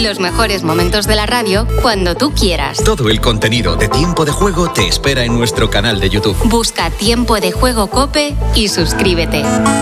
Los mejores momentos de la radio cuando tú quieras. Todo el contenido de Tiempo de Juego te espera en nuestro canal de YouTube. Busca Tiempo de Juego COPE y suscríbete.